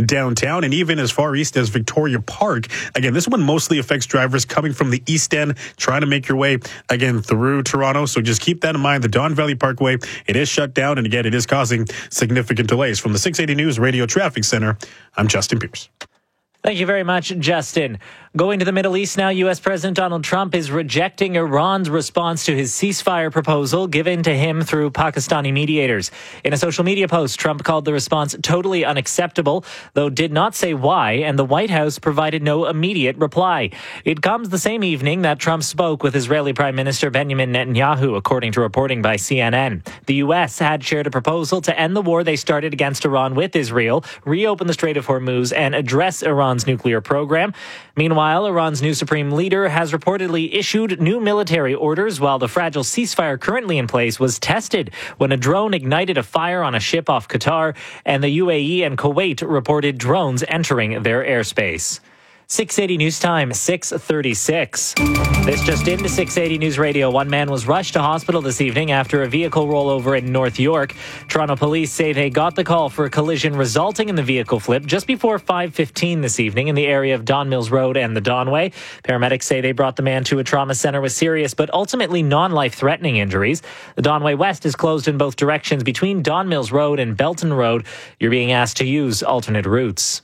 downtown and even as far east as Victoria Park. Again, this one mostly affects drivers coming from the East End, trying to make your way, again, through Toronto. So just keep that in mind. The Don Valley Parkway, it is shut down, and again, it is causing significant delays. From the 680 News Radio Traffic Center, I'm Justin Pierce. Thank you very much, Justin. Going to the Middle East now, U.S. President Donald Trump is rejecting Iran's response to his ceasefire proposal given to him through Pakistani mediators. In a social media post, Trump called the response totally unacceptable, though did not say why, and the White House provided no immediate reply. It comes the same evening that Trump spoke with Israeli Prime Minister Benjamin Netanyahu, according to reporting by CNN. The U.S. had shared a proposal to end the war they started against Iran with Israel, reopen the Strait of Hormuz, and address Iran's nuclear program. Meanwhile, Iran's new supreme leader has reportedly issued new military orders while the fragile ceasefire currently in place was tested when a drone ignited a fire on a ship off Qatar, and the UAE and Kuwait reported drones entering their airspace. 680 News Time, 6:36. This just into 680 News Radio. One man was rushed to hospital this evening after a vehicle rollover in North York. Toronto police say they got the call for a collision resulting in the vehicle flip just before 5:15 this evening in the area of Don Mills Road and the Donway. Paramedics say they brought the man to a trauma center with serious but ultimately non-life-threatening injuries. The Donway West is closed in both directions between Don Mills Road and Belton Road. You're being asked to use alternate routes.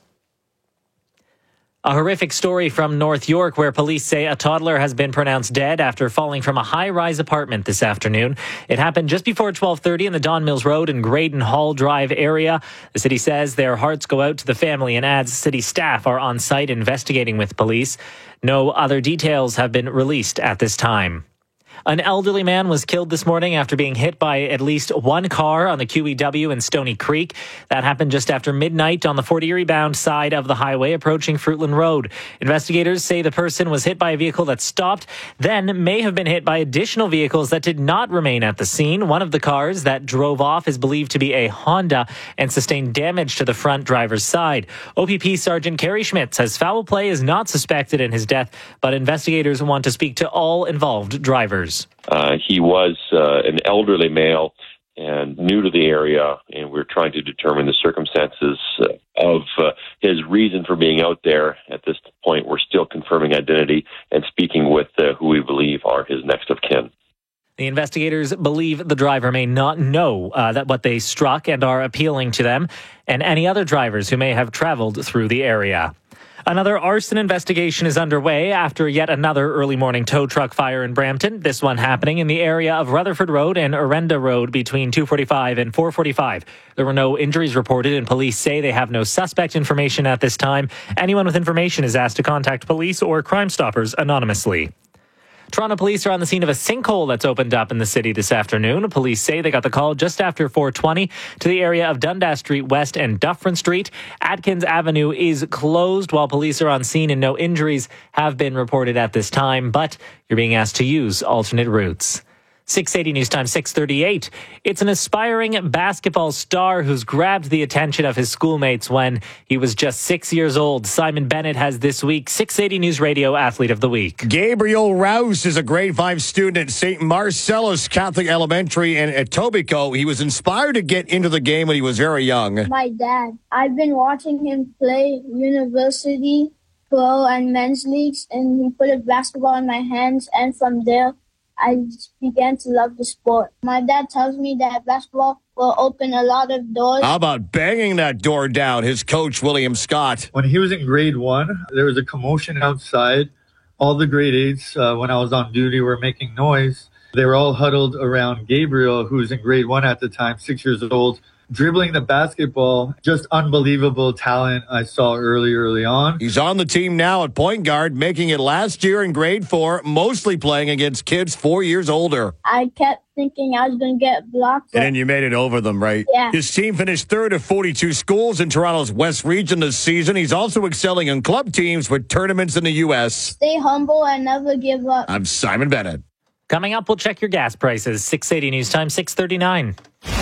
A horrific story from North York where police say a toddler has been pronounced dead after falling from a high-rise apartment this afternoon. It happened just before 12:30 in the Don Mills Road and Graydon Hall Drive area. The city says their hearts go out to the family and adds city staff are on site investigating with police. No other details have been released at this time. An elderly man was killed this morning after being hit by at least one car on the QEW in Stony Creek. That happened just after midnight on the Fort Erie bound side of the highway approaching Fruitland Road. Investigators say the person was hit by a vehicle that stopped, then may have been hit by additional vehicles that did not remain at the scene. One of the cars that drove off is believed to be a Honda and sustained damage to the front driver's side. OPP Sergeant Kerry Schmidt says foul play is not suspected in his death, but investigators want to speak to all involved drivers. He was an elderly male and new to the area, and we're trying to determine the circumstances of his reason for being out there. At this point, we're still confirming identity and speaking with who we believe are his next of kin. The investigators believe the driver may not know that what they struck and are appealing to them and any other drivers who may have traveled through the area. Another arson investigation is underway after yet another early morning tow truck fire in Brampton. This one happening in the area of Rutherford Road and Orenda Road between 2:45 and 4:45. There were no injuries reported, and police say they have no suspect information at this time. Anyone with information is asked to contact police or Crime Stoppers anonymously. Toronto police are on the scene of a sinkhole that's opened up in the city this afternoon. Police say they got the call just after 4:20 to the area of Dundas Street West and Dufferin Street. Atkins Avenue is closed while police are on scene and no injuries have been reported at this time, but you're being asked to use alternate routes. 680 News Time, 6:38. It's an aspiring basketball star who's grabbed the attention of his schoolmates when he was just 6 years old. Simon Bennett has this week's 680 News Radio Athlete of the Week. Gabriel Rouse is a grade 5 student at St. Marcellus Catholic Elementary in Etobicoke. He was inspired to get into the game when he was very young. My dad. I've been watching him play university, pro, and men's leagues, and he put a basketball in my hands, and from there, I just began to love the sport. My dad tells me that basketball will open a lot of doors. How about banging that door down? His coach, William Scott. When he was in grade 1, there was a commotion outside. All the grade 8s, when I was on duty, were making noise. They were all huddled around Gabriel, who was in grade 1 at the time, 6 years old, dribbling the basketball. Just unbelievable talent I saw early on. He's on the team now at point guard, making it last year in grade 4, mostly playing against kids 4 years older. I kept thinking I was going to get blocked. And then you made it over them, right? Yeah. His team finished third of 42 schools in Toronto's West Region this season. He's also excelling in club teams with tournaments in the U.S. Stay humble and never give up. I'm Simon Bennett. Coming up, we'll check your gas prices. 680 News Time, 6:39.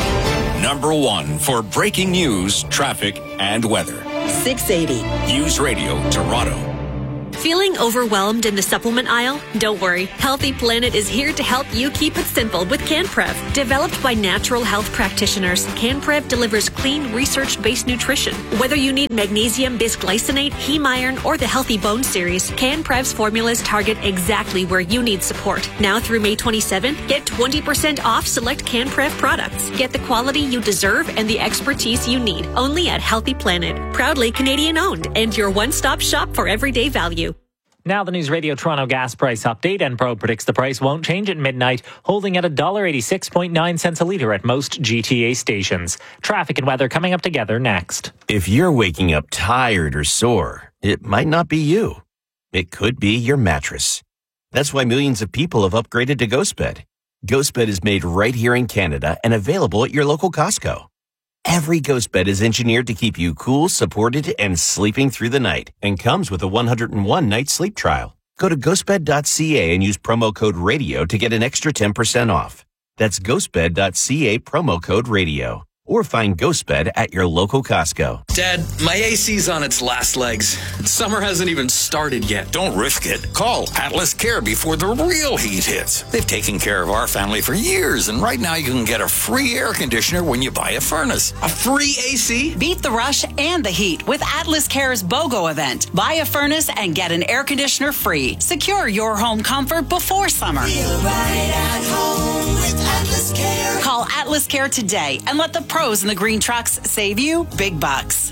Number 1 for breaking news, traffic, and weather. 680. News Radio Toronto. Feeling overwhelmed in the supplement aisle? Don't worry. Healthy Planet is here to help you keep it simple with CanPrev. Developed by natural health practitioners, CanPrev delivers clean, research-based nutrition. Whether you need magnesium, bisglycinate, heme iron, or the Healthy Bone series, CanPrev's formulas target exactly where you need support. Now through May 27, get 20% off select CanPrev products. Get the quality you deserve and the expertise you need. Only at Healthy Planet. Proudly Canadian-owned and your one-stop shop for everyday value. Now the News Radio Toronto gas price update. Enpro predicts the price won't change at midnight, holding at $1.86.9 a litre at most GTA stations. Traffic and weather coming up together next. If you're waking up tired or sore, it might not be you. It could be your mattress. That's why millions of people have upgraded to GhostBed. GhostBed is made right here in Canada and available at your local Costco. Every GhostBed is engineered to keep you cool, supported, and sleeping through the night, and comes with a 101-night sleep trial. Go to ghostbed.ca and use promo code RADIO to get an extra 10% off. That's ghostbed.ca, promo code RADIO. Or find GhostBed at your local Costco. Dad, my AC's on its last legs. Summer hasn't even started yet. Don't risk it. Call Atlas Care before the real heat hits. They've taken care of our family for years, and right now you can get a free air conditioner when you buy a furnace. A free AC? Beat the rush and the heat with Atlas Care's BOGO event. Buy a furnace and get an air conditioner free. Secure your home comfort before summer. Feel right at home with Atlas Care. Call Atlas Care today and let the pros in the green trucks save you big bucks.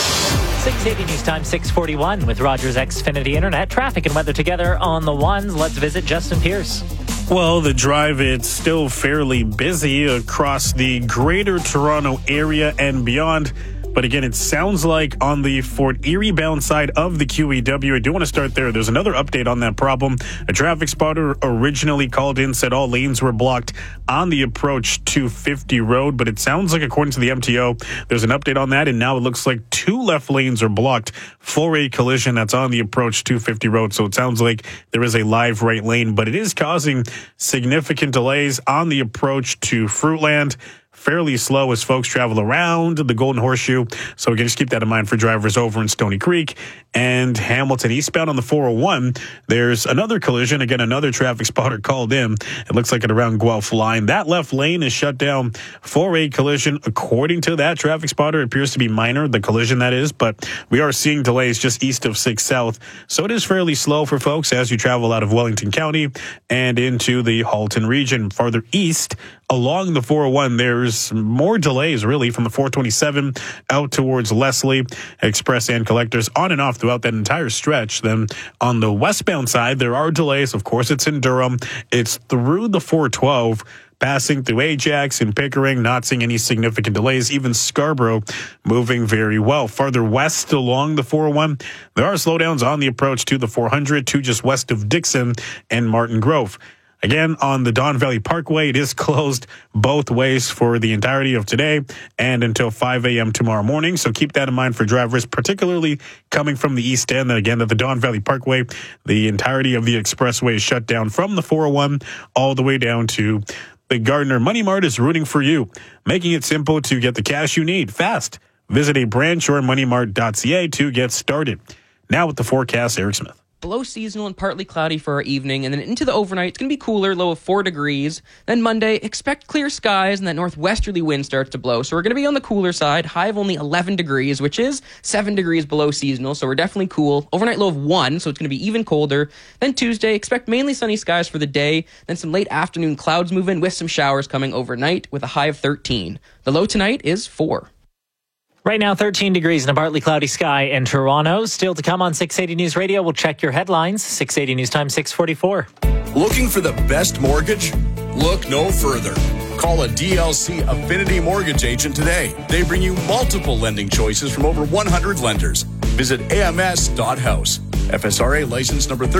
680 News Time, 641 with Rogers Xfinity Internet. Traffic and weather together on the ones. Let's visit Justin Pierce. Well, the drive, it's still fairly busy across the greater Toronto area and beyond. But again, it sounds like on the Fort Erie bound side of the QEW, I do want to start there. There's another update on that problem. A traffic spotter originally called in, said all lanes were blocked on the approach to 50 Road. But it sounds like, according to the MTO, there's an update on that. And now it looks like 2 left lanes are blocked for a collision that's on the approach to 50 Road. So it sounds like there is a live right lane, but it is causing significant delays on the approach to Fruitland. Fairly slow as folks travel around the Golden Horseshoe. So again, just keep that in mind for drivers over in Stony Creek and Hamilton eastbound on the 401. There's another collision. Again, another traffic spotter called in. It looks like it around Guelph Line. That left lane is shut down for a collision. According to that traffic spotter, it appears to be minor, the collision that is, but we are seeing delays just east of 6 South. So it is fairly slow for folks as you travel out of Wellington County and into the Halton region. Farther east, along the 401, there's more delays, really, from the 427 out towards Leslie, Express and Collectors, on and off throughout that entire stretch. Then on the westbound side, there are delays. Of course, it's in Durham. It's through the 412, passing through Ajax and Pickering, not seeing any significant delays. Even Scarborough moving very well. Farther west along the 401, there are slowdowns on the approach to the 400 to just west of Dixon and Martin Grove. Again, on the Don Valley Parkway, it is closed both ways for the entirety of today and until 5 a.m. tomorrow morning. So keep that in mind for drivers, particularly coming from the east end. And again, at the Don Valley Parkway, the entirety of the expressway is shut down from the 401 all the way down to the Gardner. Money Mart is rooting for you, making it simple to get the cash you need fast. Visit a branch or moneymart.ca to get started. Now with the forecast, Eric Smith. Below seasonal and partly cloudy for our evening, and then into the overnight, it's going to be cooler, low of 4 degrees. Then Monday, expect clear skies, and that northwesterly wind starts to blow. So we're going to be on the cooler side, high of only 11 degrees, which is 7 degrees below seasonal, so we're definitely cool. Overnight low of 1, so it's going to be even colder. Then Tuesday, expect mainly sunny skies for the day, then some late afternoon clouds move in with some showers coming overnight with a high of 13. The low tonight is 4. Right now, 13 degrees in a partly cloudy sky in Toronto. Still to come on 680 News Radio. We'll check your headlines. 680 News Time, 644. Looking for the best mortgage? Look no further. Call a DLC Affinity Mortgage agent today. They bring you multiple lending choices from over 100 lenders. Visit ams.house. FSRA license number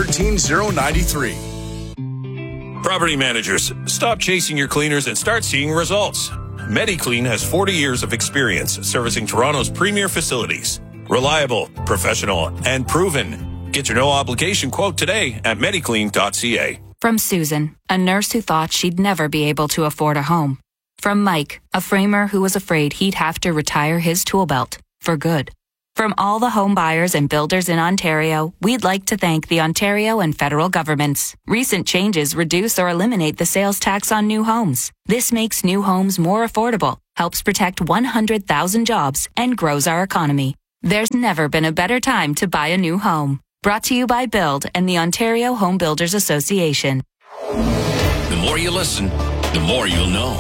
13093. Property managers, stop chasing your cleaners and start seeing results. MediClean has 40 years of experience servicing Toronto's premier facilities. Reliable, professional, and proven. Get your no-obligation quote today at mediclean.ca. From Susan, a nurse who thought she'd never be able to afford a home. From Mike, a framer who was afraid he'd have to retire his tool belt for good. From all the home buyers and builders in Ontario, we'd like to thank the Ontario and federal governments. Recent changes reduce or eliminate the sales tax on new homes. This makes new homes more affordable, helps protect 100,000 jobs, and grows our economy. There's never been a better time to buy a new home. Brought to you by Build and the Ontario Home Builders Association. The more you listen, the more you'll know.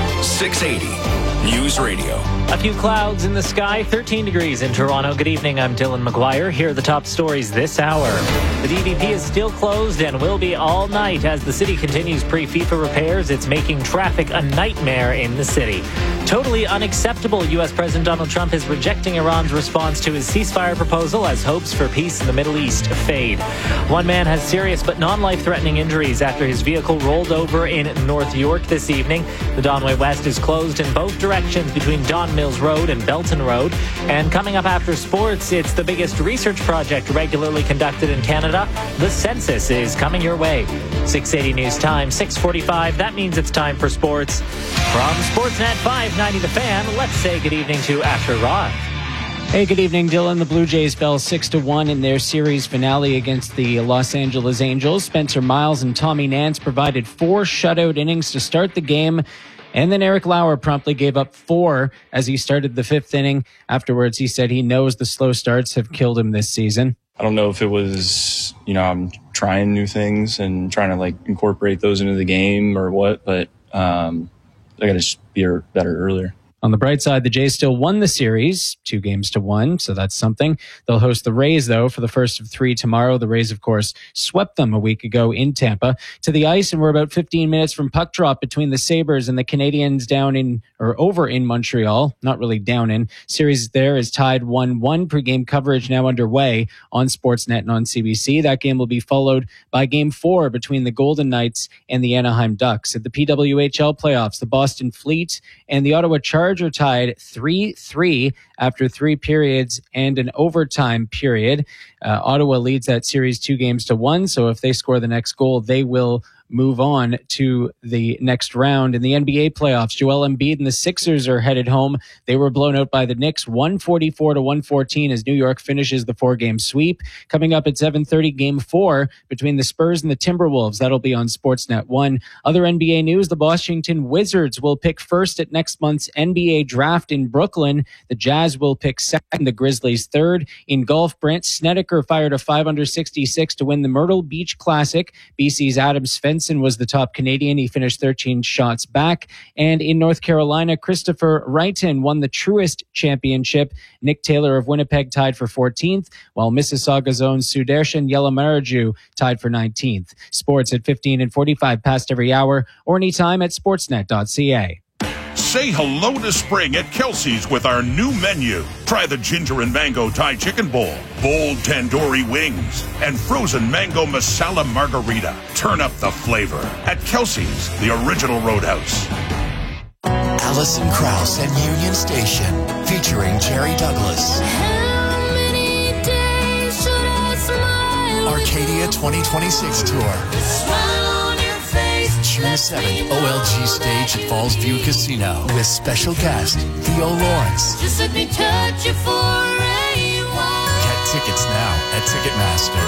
680 News Radio. A few clouds in the sky, 13 degrees in Toronto. Good evening, I'm Dylan McGuire. Here are the top stories this hour. The DVP is still closed and will be all night as the city continues pre-FIFA repairs. It's making traffic a nightmare in the city. Totally unacceptable. U.S. President Donald Trump is rejecting Iran's response to his ceasefire proposal as hopes for peace in the Middle East fade. One man has serious but non-life-threatening injuries after his vehicle rolled over in North York this evening. The Donway West is closed in both directions between Don Mills Road and Belton Road. And coming up after sports, it's the biggest research project regularly conducted in Canada. The census is coming your way. 680 News Time, 6:45. That means it's time for sports. From Sportsnet 590 The Fan, let's say good evening to Asher Roth. Hey, good evening, Dylan. The Blue Jays fell 6-1 in their series finale against the Los Angeles Angels. Spencer Miles and Tommy Nance provided 4 shutout innings to start the game. And then Eric Lauer promptly gave up 4 as he started the 5th inning. Afterwards, he said he knows the slow starts have killed him this season. I don't know if it was, I'm trying new things and trying to incorporate those into the game or what, but I got to just be better earlier. On the bright side, the Jays still won the series 2-1, so that's something. They'll host the Rays, though, for the first of 3 tomorrow. The Rays, of course, swept them a week ago in Tampa. To the ice, and we're about 15 minutes from puck drop between the Sabres and the Canadiens over in Montreal. Not really down in. Series there is tied 1-1. Pre-game coverage now underway on Sportsnet and on CBC. That game will be followed by Game 4 between the Golden Knights and the Anaheim Ducks. At the PWHL playoffs, the Boston Fleet and the Ottawa Chargers are tied 3-3 after 3 periods and an overtime period. Ottawa leads that series 2-1. So if they score the next goal, they will move on to the next round. In the NBA playoffs, Joel Embiid and the Sixers are headed home. They were blown out by the Knicks 144-114 as New York finishes the 4-game sweep. Coming up at 7:30, Game 4 between the Spurs and the Timberwolves. That'll be on Sportsnet 1. Other NBA news, the Washington Wizards will pick first at next month's NBA draft in Brooklyn. The Jazz will pick second, the Grizzlies third. In golf, Brandt Snedeker fired a 5-under-66 to win the Myrtle Beach Classic. BC's Adam Svensson was the top Canadian. He finished 13 shots back. And in North Carolina, Christopher Wrighton won the Truist Championship. Nick Taylor of Winnipeg tied for 14th, while Mississauga's own Sudarshan Yelamaraju tied for 19th. Sports at 15 and 45 past every hour or anytime at sportsnet.ca. Say hello to spring at Kelsey's with our new menu. Try the ginger and mango Thai chicken bowl, bold tandoori wings, and frozen mango masala margarita. Turn up the flavor at Kelsey's, the original Roadhouse. Alison Krauss and Union Station, featuring Jerry Douglas. How many days should I smile? Arcadia 2026 tour. June 7th, OLG stage at Falls View Casino with special guest Theo Lawrence. Just let me touch you for a while. Get tickets now at Ticketmaster.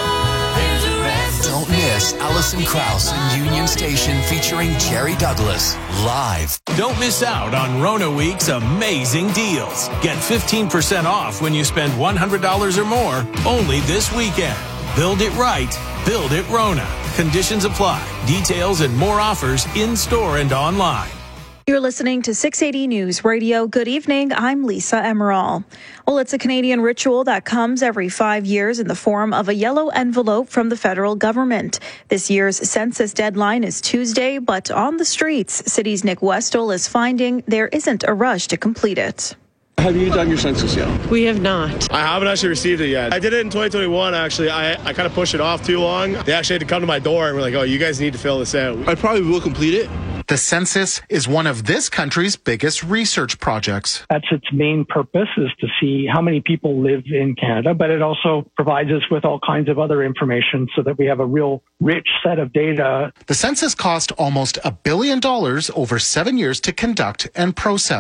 Don't miss Alison Krauss and Union Station featuring Jerry Douglas live. Don't miss out on Rona Week's amazing deals. Get 15% off when you spend $100 or more only this weekend. Build it right. Build it Rona. Conditions apply. Details and more offers in-store and online. You're listening to 680 News Radio. Good evening. I'm Lisa Emerald. Well, it's a Canadian ritual that comes every 5 years in the form of a yellow envelope from the federal government. This year's census deadline is Tuesday, but on the streets, City's Nick Westall is finding there isn't a rush to complete it. Have you done your census yet? We have not. I haven't actually received it yet. I did it in 2021, actually. I kind of pushed it off too long. They actually had to come to my door and were like, oh, you guys need to fill this out. I probably will complete it. The census is one of this country's biggest research projects. That's its main purpose, is to see how many people live in Canada, but it also provides us with all kinds of other information so that we have a real rich set of data. The census cost almost $1 billion over 7 years to conduct and process.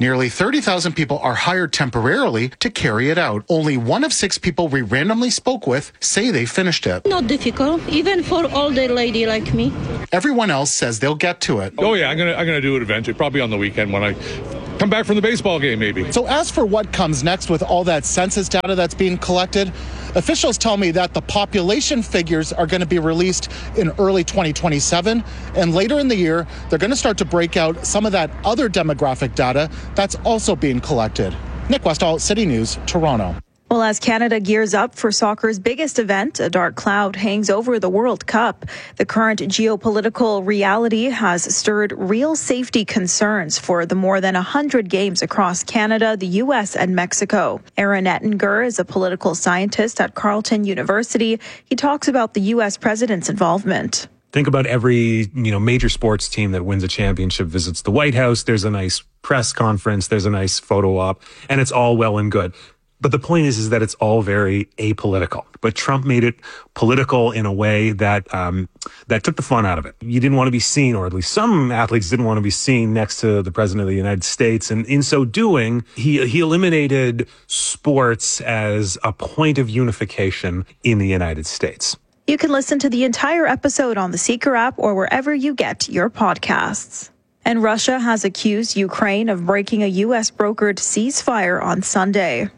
Nearly 30,000 people are hired temporarily to carry it out. Only 1 of 6 people we randomly spoke with say they finished it. Not difficult, even for older lady like me. Everyone else says they'll get to it. Oh yeah, I'm gonna do it eventually, probably on the weekend when I come back from the baseball game, maybe. So as for what comes next with all that census data that's being collected, officials tell me that the population figures are going to be released in early 2027, and later in the year, they're going to start to break out some of that other demographic data that's also being collected. Nick Westall, City News, Toronto. Well, as Canada gears up for soccer's biggest event, a dark cloud hangs over the World Cup. The current geopolitical reality has stirred real safety concerns for the more than 100 games across Canada, the U.S., and Mexico. Aaron Ettinger is a political scientist at Carleton University. He talks about the U.S. president's involvement. Think about every, major sports team that wins a championship visits the White House. There's a nice press conference. There's a nice photo op, and it's all well and good. But the point is that it's all very apolitical. But Trump made it political in a way that that took the fun out of it. You didn't want to be seen, or at least some athletes didn't want to be seen next to the president of the United States. And in so doing, he eliminated sports as a point of unification in the United States. You can listen to the entire episode on the Seeker app or wherever you get your podcasts. And Russia has accused Ukraine of breaking a U.S. brokered ceasefire on Sunday.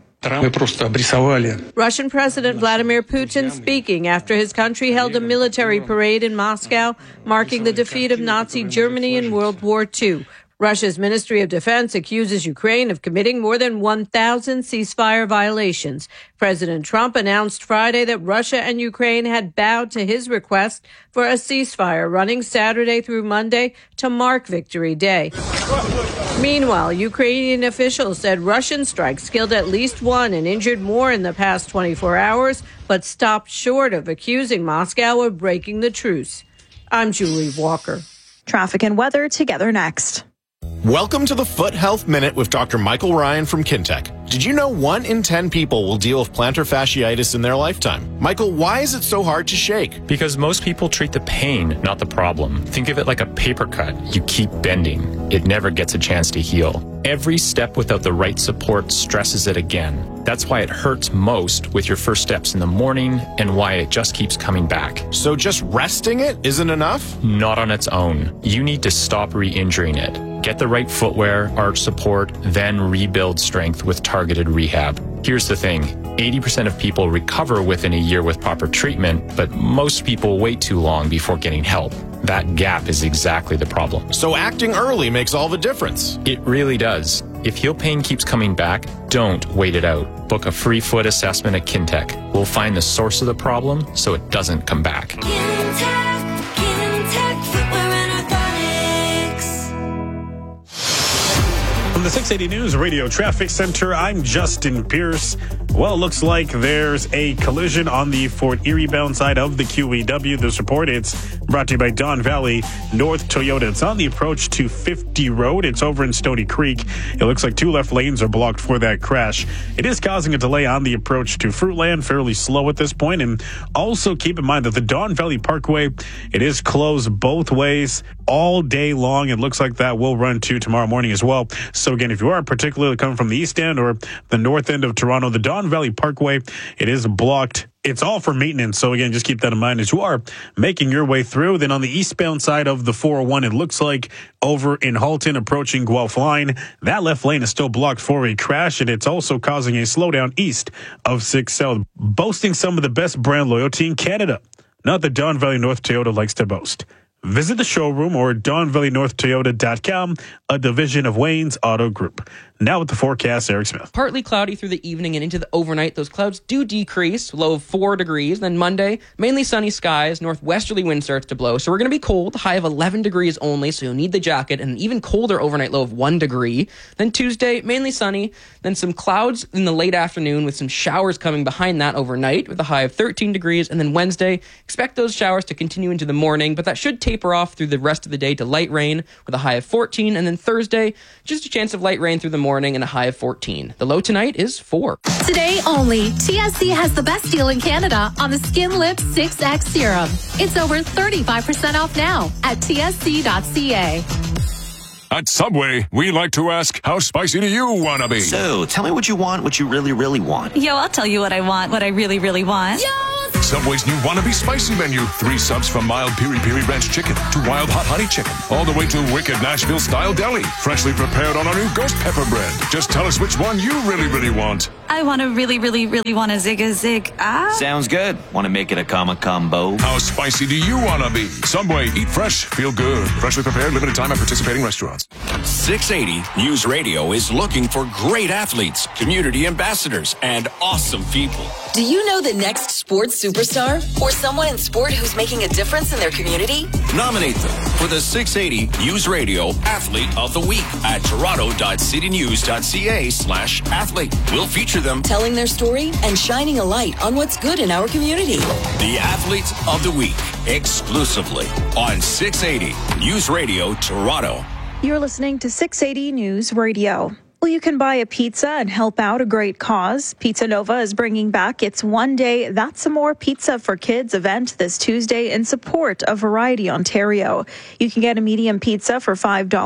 Russian President Vladimir Putin speaking after his country held a military parade in Moscow, marking the defeat of Nazi Germany in World War II. Russia's Ministry of Defense accuses Ukraine of committing more than 1,000 ceasefire violations. President Trump announced Friday that Russia and Ukraine had bowed to his request for a ceasefire running Saturday through Monday to mark Victory Day. Meanwhile, Ukrainian officials said Russian strikes killed at least 1 and injured more in the past 24 hours, but stopped short of accusing Moscow of breaking the truce. I'm Julie Walker. Traffic and weather together next. Welcome to the Foot Health Minute with Dr. Michael Ryan from Kintec. Did you know 1 in 10 people will deal with plantar fasciitis in their lifetime? Michael, why is it so hard to shake? Because most people treat the pain, not the problem. Think of it like a paper cut. You keep bending. It never gets a chance to heal. Every step without the right support stresses it again. That's why it hurts most with your first steps in the morning and why it just keeps coming back. So just resting it isn't enough? Not on its own. You need to stop re-injuring it. Get the right footwear, arch support, then rebuild strength with targeted rehab. Here's the thing. 80% of people recover within a year with proper treatment, but most people wait too long before getting help. That gap is exactly the problem. So acting early makes all the difference. It really does. If heel pain keeps coming back, don't wait it out. Book a free foot assessment at Kintec. We'll find the source of the problem so it doesn't come back. Kintec Footwear and Orthotics. From the 680 News Radio Traffic Center, I'm Justin Pierce. Well, looks like there's a collision on the Fort Erie bound side of the QEW. This report, it's brought to you by Don Valley North Toyota. It's on the approach to 50 Road. It's over in Stony Creek. It looks like 2 left lanes are blocked for that crash. It is causing a delay on the approach to Fruitland, fairly slow at this point. And also keep in mind that the Don Valley Parkway, it is closed both ways all day long. It looks like that will run to tomorrow morning as well. So again, if you are particularly coming from the east end or the north end of Toronto, the Don Valley Parkway, it is blocked. It's all for maintenance. So again, just keep that in mind as you are making your way through. Then on the eastbound side of the 401, it looks like over in Halton approaching Guelph Line, that left lane is still blocked for a crash, and it's also causing a slowdown east of 6 South, boasting some of the best brand loyalty in Canada. Not that Don Valley North Toyota likes to boast. Visit the showroom or DonValleyNorthToyota.com, a division of Wayne's Auto Group. Now with the forecast, Eric Smith. Partly cloudy through the evening and into the overnight. Those clouds do decrease, low of 4 degrees. Then Monday, mainly sunny skies, northwesterly wind starts to blow. So we're going to be cold, high of 11 degrees only, so you'll need the jacket, and an even colder overnight low of 1 degree. Then Tuesday, mainly sunny, then some clouds in the late afternoon with some showers coming behind that overnight with a high of 13 degrees. And then Wednesday, expect those showers to continue into the morning, but that should taper off through the rest of the day to light rain with a high of 14. And then Thursday, just a chance of light rain through the morning and a high of 14. The low tonight is 4. Today only, TSC has the best deal in Canada on the Skin Lift 6X Serum. It's over 35% off now at tsc.ca. At Subway, we like to ask, how spicy do you want to be? So, tell me what you want, what you really, really want. Yo, I'll tell you what I want, what I really, really want. Subway's new Wannabe Spicy Menu. 3 subs from mild piri-piri ranch chicken to wild hot honey chicken. All the way to wicked Nashville-style deli. Freshly prepared on our new ghost pepper bread. Just tell us which one you really, really want. I want to really, really, really want a zig. Sounds good. Want to make it a combo? How spicy do you want to be? Subway, eat fresh, feel good. Freshly prepared, limited time at participating restaurants. 680 News Radio is looking for great athletes, community ambassadors, and awesome people. Do you know the next sports superstar or someone in sport who's making a difference in their community? Nominate them for the 680 News Radio Athlete of the Week at toronto.citynews.ca/athlete. We'll feature them telling their story and shining a light on what's good in our community. The Athlete of the Week, exclusively on 680 News Radio Toronto. You're listening to 680 News Radio. Well, you can buy a pizza and help out a great cause. Pizza Nova is bringing back its one-day That's Some More Pizza for Kids event this Tuesday in support of Variety Ontario. You can get a medium pizza for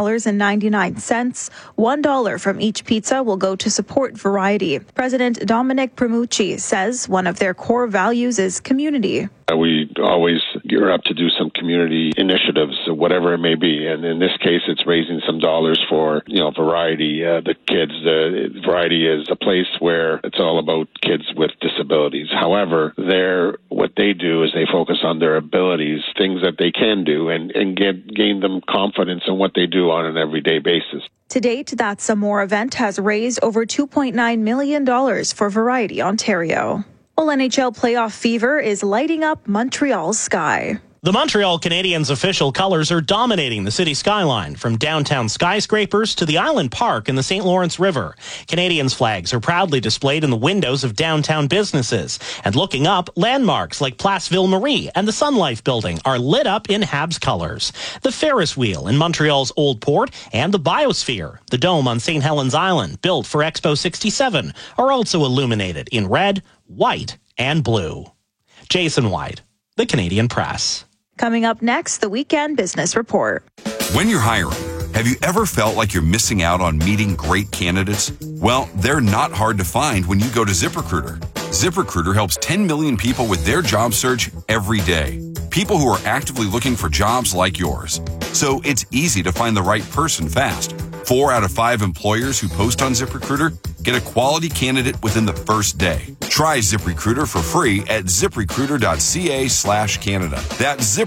$5.99. $1 from each pizza will go to support Variety. President Dominic Premucci says one of their core values is community. We always gear up to do some community initiatives, whatever it may be. And in this case, it's raising some dollars for, Variety, the kids. Variety is a place where it's all about kids with disabilities. However, what they do is they focus on their abilities, things that they can do, and gain them confidence in what they do on an everyday basis. To date, that Some More event has raised over $2.9 million for Variety Ontario. Well, NHL playoff fever is lighting up Montreal's sky. The Montreal Canadiens' official colors are dominating the city skyline, from downtown skyscrapers to the Island Park and the St. Lawrence River. Canadiens flags are proudly displayed in the windows of downtown businesses. And looking up, landmarks like Place Ville-Marie and the Sun Life building are lit up in Habs colors. The Ferris wheel in Montreal's Old Port and the Biosphere, the dome on St. Helens Island, built for Expo 67, are also illuminated in red, white, and blue. Jason White, the Canadian Press. Coming up next, the Weekend Business Report. When you're hiring, have you ever felt like you're missing out on meeting great candidates? Well, they're not hard to find when you go to ZipRecruiter. ZipRecruiter helps 10 million people with their job search every day. People who are actively looking for jobs like yours. So it's easy to find the right person fast. 4 out of 5 employers who post on ZipRecruiter get a quality candidate within the first day. Try ZipRecruiter for free at ZipRecruiter.ca/Canada. That's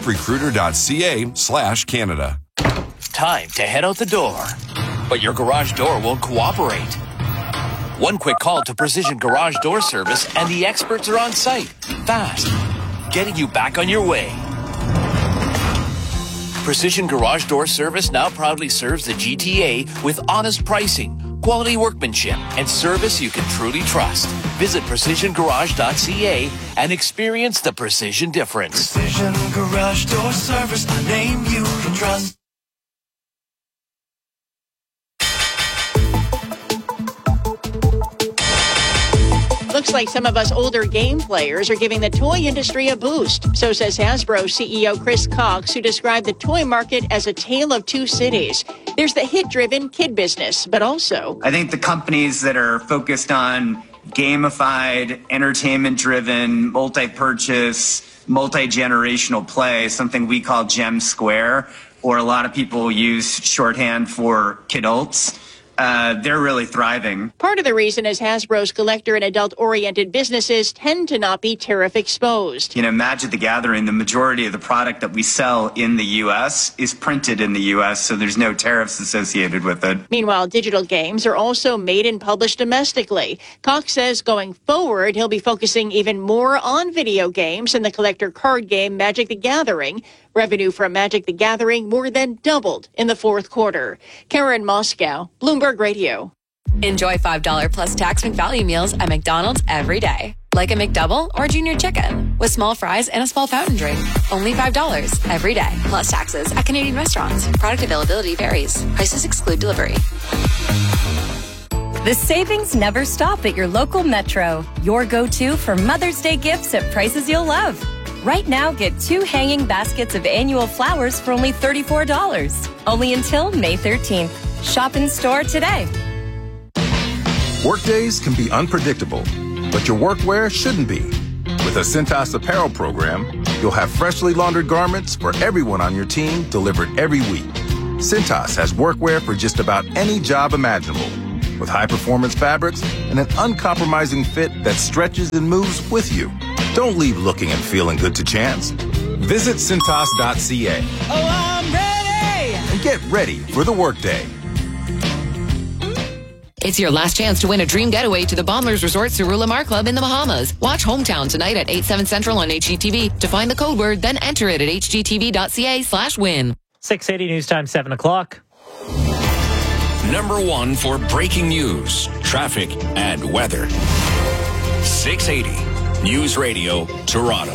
ZipRecruiter.ca/Canada. Time to head out the door, but your garage door won't cooperate. One quick call to Precision Garage Door Service and the experts are on site, fast, getting you back on your way. Precision Garage Door Service now proudly serves the GTA with honest pricing, quality workmanship, and service you can truly trust. Visit precisiongarage.ca and experience the precision difference. Precision Garage Door Service, the name you can trust. Looks like some of us older game players are giving the toy industry a boost. So says Hasbro CEO Chris Cox, who described the toy market as a tale of two cities. There's the hit-driven kid business, but also, I think the companies that are focused on gamified, entertainment-driven, multi-purchase, multi-generational play, something we call Gem Square, or a lot of people use shorthand for kidults. They're really thriving. Part of the reason is Hasbro's collector and adult-oriented businesses tend to not be tariff exposed. Magic the Gathering, the majority of the product that we sell in the U.S. is printed in the U.S., so there's no tariffs associated with it. Meanwhile, digital games are also made and published domestically. Cox says going forward, he'll be focusing even more on video games and the collector card game Magic the Gathering. Revenue from Magic the Gathering more than doubled in the fourth quarter. Karen Moscow, Bloomberg Radio. Enjoy $5 plus tax McValue meals at McDonald's every day. Like a McDouble or Junior Chicken with small fries and a small fountain drink. Only $5 every day. Plus taxes at Canadian restaurants. Product availability varies. Prices exclude delivery. The savings never stop at your local Metro. Your go-to for Mother's Day gifts at prices you'll love. Right now, get 2 hanging baskets of annual flowers for only $34. Only until May 13th. Shop in store today. Workdays can be unpredictable, but your workwear shouldn't be. With a Cintas apparel program, you'll have freshly laundered garments for everyone on your team delivered every week. Cintas has workwear for just about any job imaginable, with high-performance fabrics and an uncompromising fit that stretches and moves with you. Don't leave looking and feeling good to chance. Visit Cintas.ca. Oh, I'm ready! And get ready for the workday. It's your last chance to win a dream getaway to the Bombers Resort Surula Mar Club in the Bahamas. Watch Hometown tonight at 8, 7 Central on HGTV. To find the code word, then enter it at hgtv.ca/win. 6:80 news time, 7 o'clock. Number 1 for breaking news, traffic, and weather. 680 News Radio, Toronto.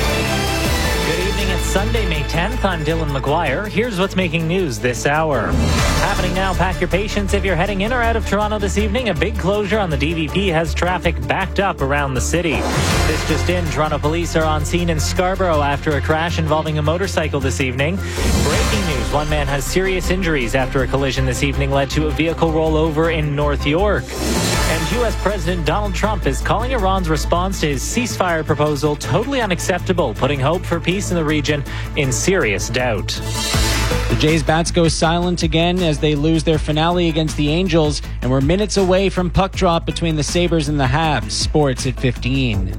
Good evening. It's Sunday, May 10th. I'm Dylan McGuire. Here's what's making news this hour. Happening now, pack your patience if you're heading in or out of Toronto this evening. A big closure on the DVP has traffic backed up around the city. This just in, Toronto police are on scene in Scarborough after a crash involving a motorcycle this evening. Breaking news, one man has serious injuries after a collision this evening led to a vehicle rollover in North York. And U.S. President Donald Trump is calling Iran's response to his ceasefire proposal totally unacceptable, putting hope for peace in the region in serious doubt. The Jays' bats go silent again as they lose their finale against the Angels, and we're minutes away from puck drop between the Sabres and the Habs. Sports at 15.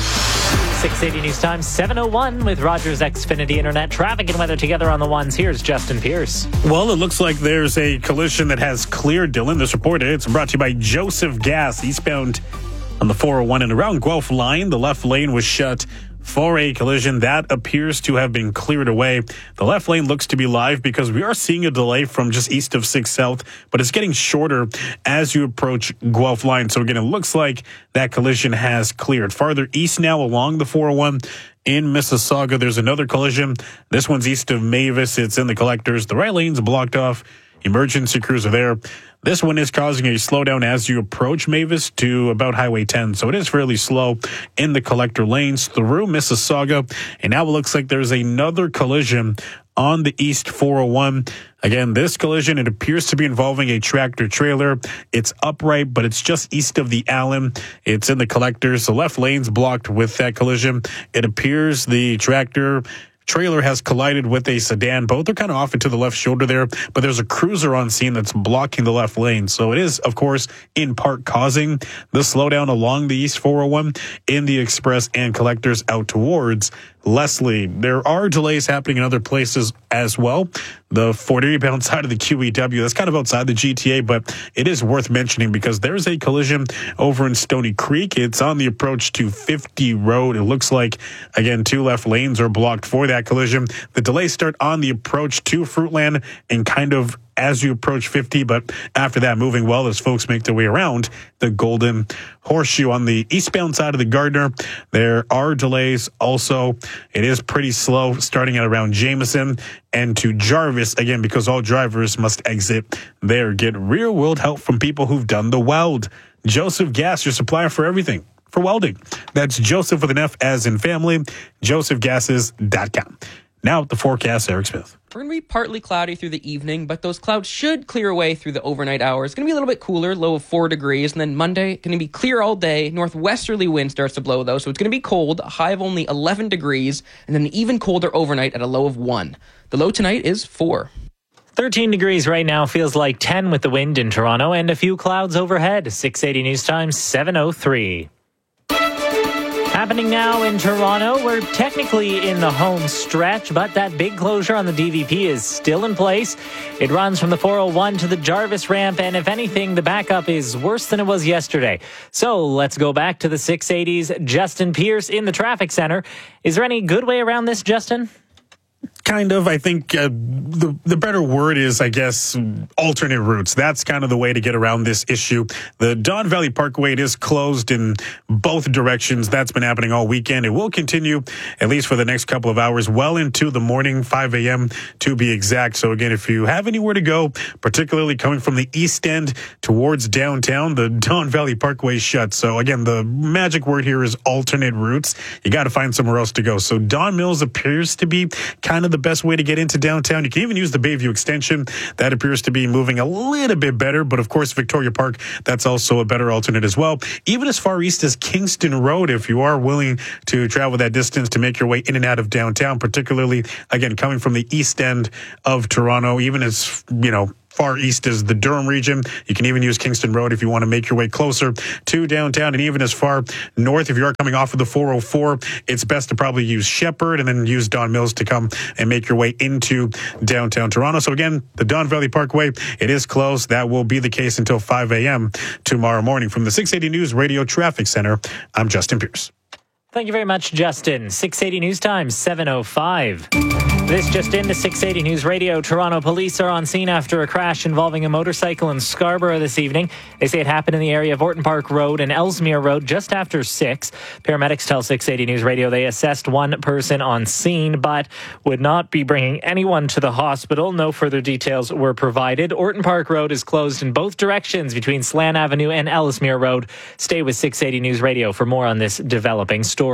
680 News Time, 7:01 with Rogers Xfinity Internet. Traffic and weather together on the ones. Here's Justin Pierce. Well, it looks like there's a collision that has cleared, Dylan. This report, it's brought to you by Joseph Gas, eastbound on the 401 and around Guelph Line. The left lane was shut for a collision that appears to have been cleared away. The left lane looks to be live because we are seeing a delay from just east of 6 South, but it's getting shorter as you approach Guelph Line. So again, it looks like that collision has cleared. Farther east now along the 401 in Mississauga, there's another collision. This one's east of Mavis. It's in the collectors. The right lane's blocked off. Emergency crews are there. This one is causing a slowdown as you approach Mavis to about Highway 10. So it is fairly slow in the collector lanes through Mississauga. And now it looks like there's another collision on the East 401. Again, this collision, it appears to be involving a tractor trailer. It's upright, but it's just east of the Allen. It's in the collectors. The left lane's blocked with that collision. It appears the tractor trailer has collided with a sedan. Both are kind of off into the left shoulder there, but there's a cruiser on scene that's blocking the left lane. So it is, of course, in part causing the slowdown along the East 401 in the express and collectors out towards Leslie. There are delays happening in other places as well. The Fort Erie bound side of the QEW, that's kind of outside the GTA, but it is worth mentioning because there's a collision over in Stony Creek. It's on the approach to 50 Road. It looks like, again, 2 left lanes are blocked for that collision. The delays start on the approach to Fruitland and kind of as you approach 50, but after that, moving well as folks make their way around the Golden Horseshoe. On the eastbound side of the Gardner, there are delays also. It is pretty slow starting at around Jameson and to Jarvis, again, because all drivers must exit there. Get real-world help from people who've done the weld. Joseph Gas, your supplier for everything for welding. That's Joseph with an F as in family, josephgases.com. Now the forecast, Eric Smith. We're going to be partly cloudy through the evening, but those clouds should clear away through the overnight hours. It's going to be a little bit cooler, low of 4 degrees, and then Monday, going to be clear all day. Northwesterly wind starts to blow, though, so it's going to be cold, a high of only 11 degrees, and then even colder overnight at a low of 1. The low tonight is 4. 13 degrees right now, feels like 10 with the wind in Toronto, and a few clouds overhead. 680 News Time, 7:03. Happening now in Toronto, we're technically in the home stretch, but that big closure on the DVP is still in place. It runs from the 401 to the Jarvis ramp, and if anything, the backup is worse than it was yesterday. So let's go back to the 680's Justin Pierce in the traffic center. Is there any good way around this, Justin? kind of. I think the better word is, I guess, alternate routes. That's kind of the way to get around this issue. The Don Valley Parkway, it is closed in both directions. That's been happening all weekend. It will continue at least for the next couple of hours, well into the morning, 5 a.m. to be exact. So again, if you have anywhere to go, particularly coming from the east end towards downtown, the Don Valley Parkway is shut. So again, the magic word here is alternate routes. You got to find somewhere else to go. So Don Mills appears to be kind of the best way to get into downtown. You can even use the Bayview extension. That appears to be moving a little bit better, but of course, Victoria Park, that's also a better alternate as well. Even as far east as Kingston Road, if you are willing to travel that distance to make your way in and out of downtown, particularly, again, coming from the east end of Toronto, even as, far east as the Durham region. You can even use Kingston Road if you want to make your way closer to downtown. And even as far north, if you are coming off of the 404, it's best to probably use Shepherd and then use Don Mills to come and make your way into downtown Toronto. So again, the Don Valley Parkway, it is closed. That will be the case until 5 a.m. tomorrow morning. From the 680 News Radio Traffic Center, I'm Justin Pierce. Thank you very much, Justin. 680 News Time, 7:05. This just into 680 News Radio. Toronto police are on scene after a crash involving a motorcycle in Scarborough this evening. They say it happened in the area of Orton Park Road and Ellesmere Road just after 6. Paramedics tell 680 News Radio they assessed one person on scene, but would not be bringing anyone to the hospital. No further details were provided. Orton Park Road is closed in both directions between Slan Avenue and Ellesmere Road. Stay with 680 News Radio for more on this developing story.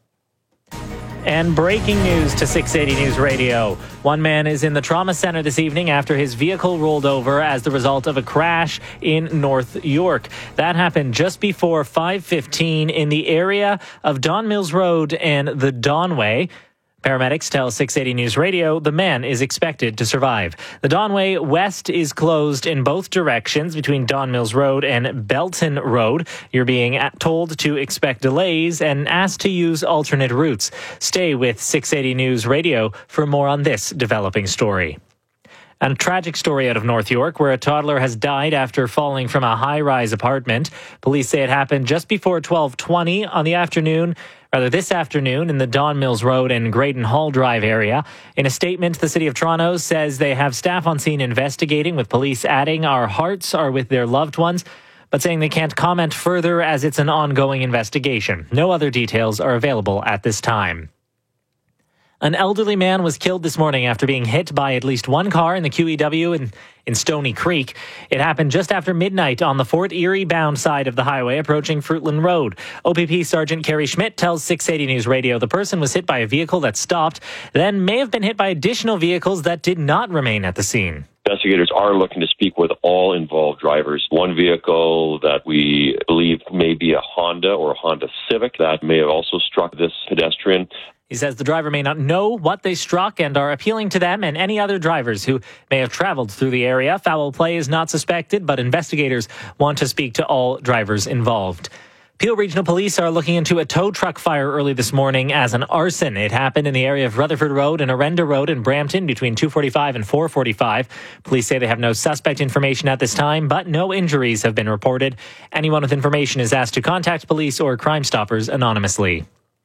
And breaking news to 680 News Radio. One man is in the trauma center this evening after his vehicle rolled over as the result of a crash in North York. That happened just before 5:15 in the area of Don Mills Road and the Donway. Paramedics tell 680 News Radio the man is expected to survive. The Donway West is closed in both directions between Don Mills Road and Belton Road. You're being told to expect delays and asked to use alternate routes. Stay with 680 News Radio for more on this developing story. And a tragic story out of North York where a toddler has died after falling from a high-rise apartment. Police say it happened just before 12:20 this afternoon in the Don Mills Road and Graydon Hall Drive area. In a statement, the City of Toronto says they have staff on scene investigating, with police adding our hearts are with their loved ones, but saying they can't comment further as it's an ongoing investigation. No other details are available at this time. An elderly man was killed this morning after being hit by at least one car in the QEW in Stony Creek. It happened just after midnight on the Fort Erie-bound side of the highway approaching Fruitland Road. OPP Sergeant Kerry Schmidt tells 680 News Radio the person was hit by a vehicle that stopped, then may have been hit by additional vehicles that did not remain at the scene. Investigators are looking to speak with all involved drivers. One vehicle that we believe may be a Honda or a Honda Civic that may have also struck this pedestrian. He says the driver may not know what they struck and are appealing to them and any other drivers who may have traveled through the area. Foul play is not suspected, but investigators want to speak to all drivers involved. Peel Regional Police are looking into a tow truck fire early this morning as an arson. It happened in the area of Rutherford Road and Arenda Road in Brampton between 2:45 and 4:45. Police say they have no suspect information at this time, but no injuries have been reported. Anyone with information is asked to contact police or Crime Stoppers anonymously.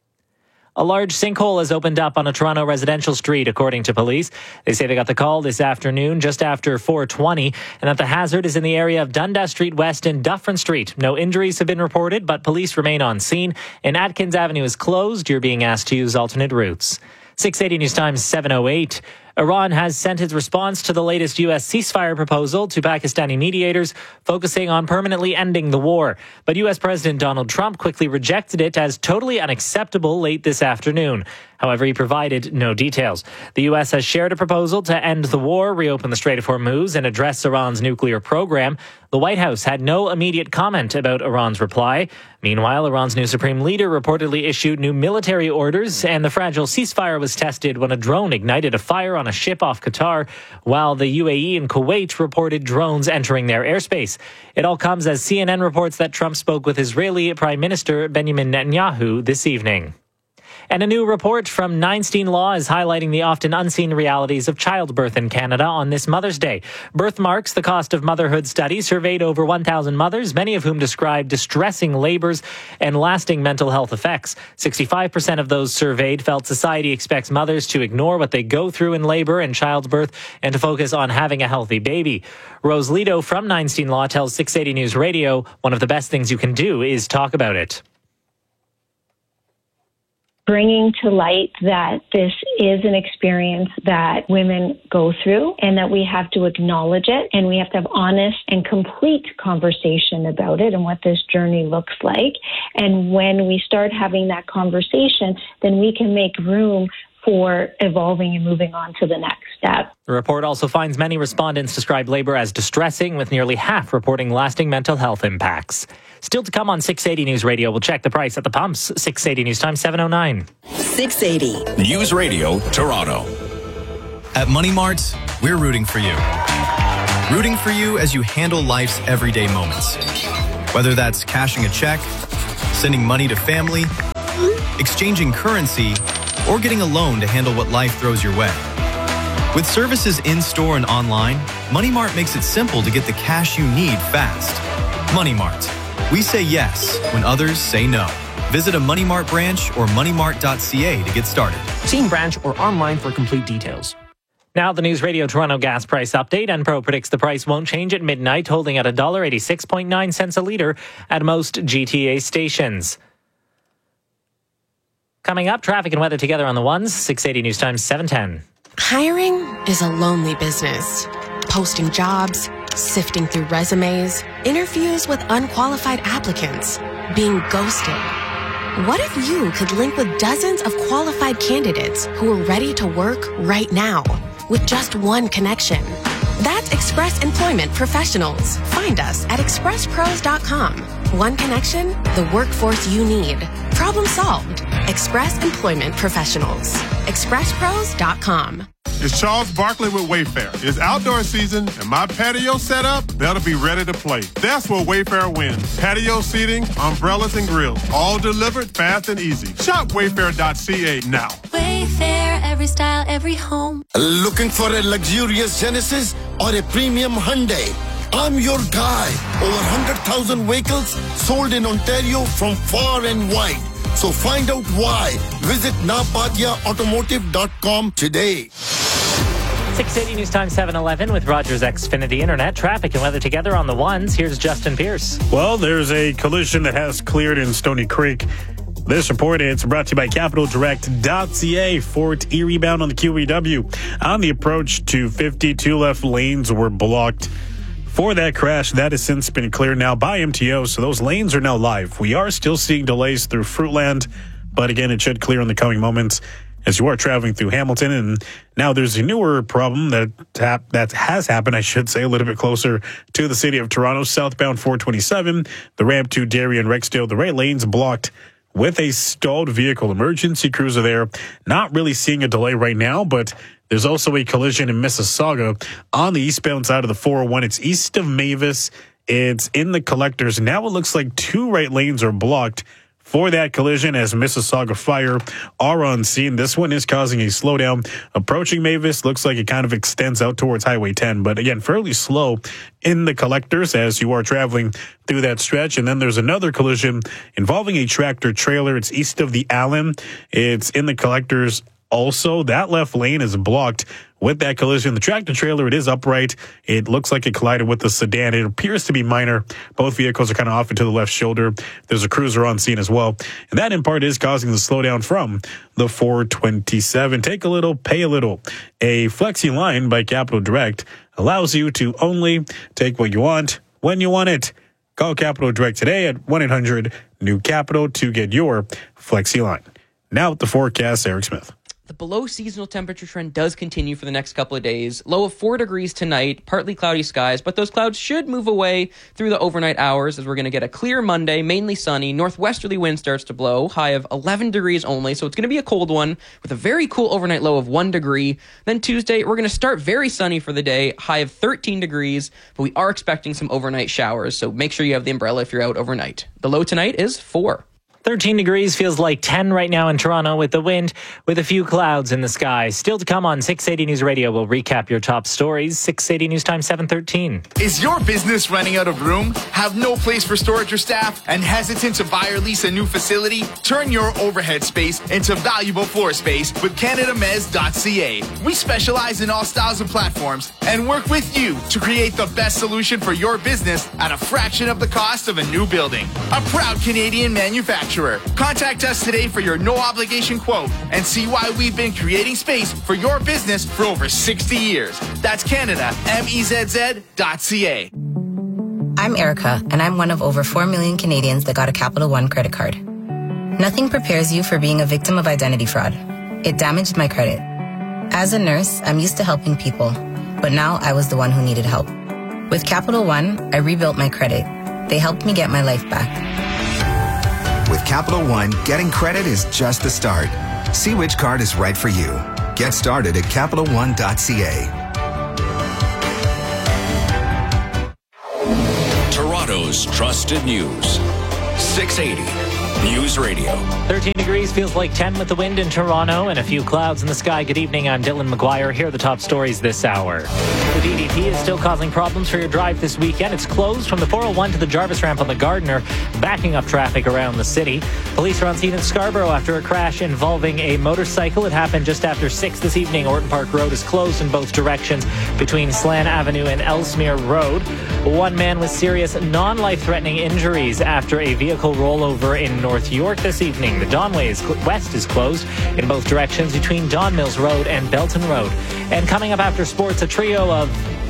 A large sinkhole has opened up on a Toronto residential street, according to police. They say they got the call this afternoon, just after 4:20, and that the hazard is in the area of Dundas Street West and Dufferin Street. No injuries have been reported, but police remain on scene. And Atkins Avenue is closed. You're being asked to use alternate routes. 680 News Time, 7:08. Iran has sent its response to the latest U.S. ceasefire proposal to Pakistani mediators, focusing on permanently ending the war. But U.S. President Donald Trump quickly rejected it as totally unacceptable late this afternoon. However, he provided no details. The U.S. has shared a proposal to end the war, reopen the Strait of Hormuz, and address Iran's nuclear program. The White House had no immediate comment about Iran's reply. Meanwhile, Iran's new supreme leader reportedly issued new military orders, and the fragile ceasefire was tested when a drone ignited a fire on a ship off Qatar, while the UAE and Kuwait reported drones entering their airspace. It all comes as CNN reports that Trump spoke with Israeli Prime Minister Benjamin Netanyahu this evening. And a new report from Neinstein Law is highlighting the often unseen realities of childbirth in Canada on this Mother's Day. Birthmarks, the cost of motherhood study, surveyed over 1,000 mothers, many of whom described distressing labors and lasting mental health effects. 65% of those surveyed felt society expects mothers to ignore what they go through in labor and childbirth and to focus on having a healthy baby. Rose Lito from Neinstein Law tells 680 News Radio one of the best things you can do is talk about it. Bringing to light that this is an experience that women go through and that we have to acknowledge it and we have to have honest and complete conversation about it and what this journey looks like. And when we start having that conversation, then we can make room for evolving and moving on to the next step. The report also finds many respondents describe labor as distressing, with nearly half reporting lasting mental health impacts. Still to come on 680 News Radio, we'll check the price at the pumps. 680 News Time, 7:09. 680 News Radio, Toronto. At Money Mart, we're rooting for you. Rooting for you as you handle life's everyday moments. Whether that's cashing a check, sending money to family, exchanging currency, or getting a loan to handle what life throws your way. With services in-store and online, Money Mart makes it simple to get the cash you need fast. Money Mart. We say yes when others say no. Visit a Money Mart branch or moneymart.ca to get started. See in branch or online for complete details. Now the News Radio Toronto gas price update. Enpro predicts the price won't change at midnight, holding at $1.86.9 a litre at most GTA stations. Coming up, traffic and weather together on the ones. 680 News Time, 7:10. Hiring is a lonely business. Posting jobs, sifting through resumes, interviews with unqualified applicants, being ghosted. What if you could link with dozens of qualified candidates who are ready to work right now with just one connection? That's Express Employment Professionals. Find us at expresspros.com. One connection, the workforce you need. Problem solved. Express Employment Professionals. expresspros.com. It's Charles Barkley with Wayfair. It's outdoor season, and my patio setup better be ready to play. That's where Wayfair wins. Patio seating, umbrellas, and grills. All delivered fast and easy. Shop wayfair.ca now. Wayfair, every style, every home. Looking for a luxurious Genesis or a premium Hyundai? I'm your guy. Over 100,000 vehicles sold in Ontario from far and wide. So find out why. Visit napadiaautomotive.com today. 680 News Time, 7:11 with Rogers Xfinity Internet. Traffic and weather together on the ones. Here's Justin Pierce. Well, there's a collision that has cleared in Stony Creek. This report is brought to you by CapitalDirect.ca. Fort Erie bound on the QEW. On the approach to 52 left lanes were blocked. For that crash, that has since been cleared now by MTO, so those lanes are now live. We are still seeing delays through Fruitland, but again, it should clear in the coming moments as you are traveling through Hamilton. And now there's a newer problem that has happened, I should say, a little bit closer to the city of Toronto. Southbound 427, the ramp to Derry and Rexdale, the right lane's blocked with a stalled vehicle. Emergency crews are there. Not really seeing a delay right now, but there's also a collision in Mississauga on the eastbound side of the 401. It's east of Mavis. It's in the collectors. Now it looks like two right lanes are blocked for that collision as Mississauga Fire are on scene. This one is causing a slowdown. Approaching Mavis, looks like it kind of extends out towards Highway 10, but again, fairly slow in the collectors as you are traveling through that stretch. And then there's another collision involving a tractor trailer. It's east of the Allen. It's in the collectors also. That left lane is blocked with that collision. The tractor trailer, it is upright. It looks like it collided with the sedan. It appears to be minor. Both vehicles are kind of off into the left shoulder. There's a cruiser on scene as well. And that in part is causing the slowdown from the 427. Take a little, pay a little. A Flexi line by Capital Direct allows you to only take what you want when you want it. Call Capital Direct today at 1-800-NEW-CAPITAL to get your Flexi line. Now with the forecast, Eric Smith. The below seasonal temperature trend does continue for the next couple of days. Low of 4 degrees tonight, partly cloudy skies, but those clouds should move away through the overnight hours as we're going to get a clear Monday, mainly sunny. Northwesterly wind starts to blow, high of 11 degrees only, so it's going to be a cold one with a very cool overnight low of 1 degree. Then Tuesday, we're going to start very sunny for the day, high of 13 degrees, but we are expecting some overnight showers, so make sure you have the umbrella if you're out overnight. The low tonight is 4. 13 degrees feels like 10 right now in Toronto with the wind, with a few clouds in the sky. Still to come on 680 News Radio. We'll recap your top stories. 680 News Time 7:13. Is your business running out of room? Have no place for storage or staff? And hesitant to buy or lease a new facility? Turn your overhead space into valuable floor space with CanadaMez.ca. We specialize in all styles and platforms and work with you to create the best solution for your business at a fraction of the cost of a new building. A proud Canadian manufacturer. Contact us today for your no-obligation quote and see why we've been creating space for your business for over 60 years. That's CanadaMezz.ca. I'm Erica, and I'm one of over 4 million Canadians that got a Capital One credit card. Nothing prepares you for being a victim of identity fraud. It damaged my credit. As a nurse, I'm used to helping people, but now I was the one who needed help. With Capital One, I rebuilt my credit. They helped me get my life back. With Capital One, getting credit is just the start. See which card is right for you. Get started at CapitalOne.ca. Toronto's trusted news. 680 News Radio. 13 degrees feels like 10 with the wind in Toronto and a few clouds in the sky. Good evening, I'm Dylan McGuire. Here are the top stories this hour. The DVP is still causing problems for your drive this weekend. It's closed from the 401 to the Jarvis ramp on the Gardiner, backing up traffic around the city. Police are on scene in Scarborough after a crash involving a motorcycle. It happened just after 6 this evening. Orton Park Road is closed in both directions between Slan Avenue and Ellesmere Road. One man with serious non-life-threatening injuries after a vehicle rollover in North York this evening. The Donway West is closed in both directions between Don Mills Road and Belton Road. And coming up after sports, a trio of,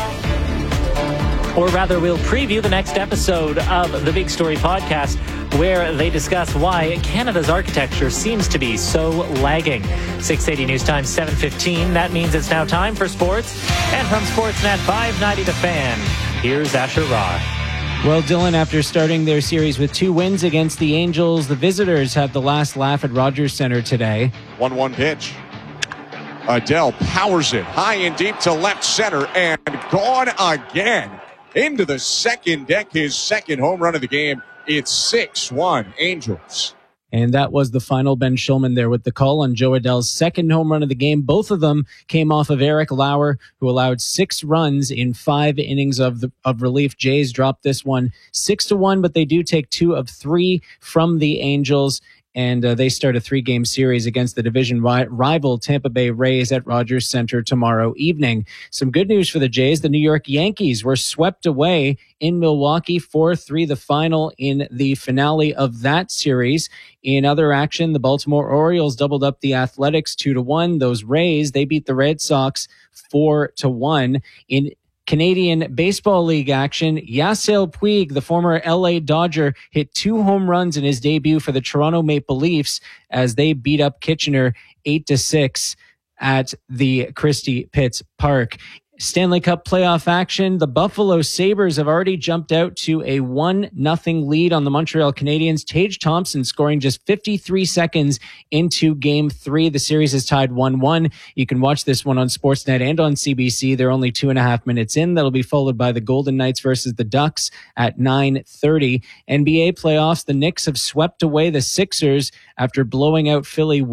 or rather we'll preview the next episode of the Big Story podcast, where they discuss why Canada's architecture seems to be so lagging. 680 News Time 7:15. That means it's now time for sports. And from Sportsnet 590 The Fan, here's Asher Rah. Well, Dylan, after starting their series with 2 wins against the Angels, the visitors had the last laugh at Rogers Centre today. 1-1 pitch. Adele powers it high and deep to left center and gone again. Into the second deck, his second home run of the game. It's 6-1 Angels. And that was the final. Ben Shulman there with the call on Joe Adele's second home run of the game. Both of them came off of Eric Lauer, who allowed 6 runs in 5 innings of relief. Jays dropped this one 6-1, but they do take 2 of 3 from the Angels. And they start a 3-game series against the division rival Tampa Bay Rays at Rogers Centre tomorrow evening. Some good news for the Jays. The New York Yankees were swept away in Milwaukee, 4-3, the final in the finale of that series. In other action, the Baltimore Orioles doubled up the Athletics 2-1. Those Rays, they beat the Red Sox 4-1. In Canadian Baseball League action, Yasiel Puig, the former LA Dodger, hit 2 home runs in his debut for the Toronto Maple Leafs as they beat up Kitchener 8-6 at the Christie Pitts Park. Stanley Cup playoff action. The Buffalo Sabres have already jumped out to a 1-0 lead on the Montreal Canadiens. Tage Thompson scoring just 53 seconds into Game 3. The series is tied 1-1. You can watch this one on Sportsnet and on CBC. They're only 2.5 minutes in. That'll be followed by the Golden Knights versus the Ducks at 9:30. NBA playoffs. The Knicks have swept away the Sixers after blowing out Philly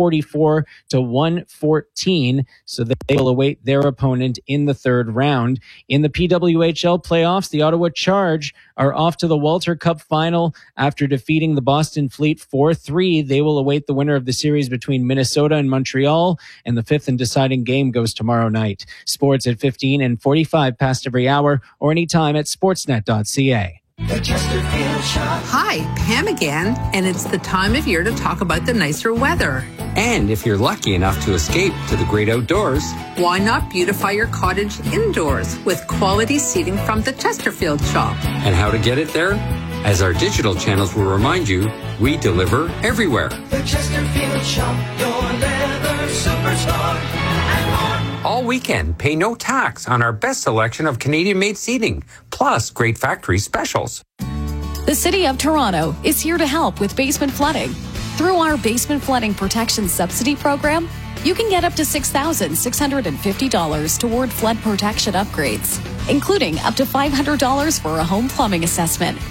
144-114. So they will await their opponent in the 3rd round. In the PWHL playoffs, the Ottawa Charge are off to the Walter Cup final after defeating the Boston Fleet 4-3. They will await the winner of the series between Minnesota and Montreal, and the 5th and deciding game goes tomorrow night. Sports at 15 and 45 past every hour or anytime at sportsnet.ca. Hi, Pam again, and it's the time of year to talk about the nicer weather. And if you're lucky enough to escape to the great outdoors, why not beautify your cottage indoors with quality seating from the Chesterfield Shop? And how to get it there? As our digital channels will remind you, we deliver everywhere. The Chesterfield Shop, your leather superstar. All weekend, pay no tax on our best selection of Canadian-made seating, plus great factory specials. The City of Toronto is here to help with basement flooding. Through our Basement Flooding Protection Subsidy Program, you can get up to $6,650 toward flood protection upgrades, including up to $500 for a home plumbing assessment.